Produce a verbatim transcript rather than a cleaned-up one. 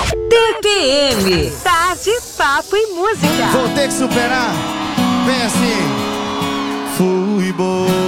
T P M, Tarde, Papo e Música. Vou ter que superar. Vem assim. Fui embora.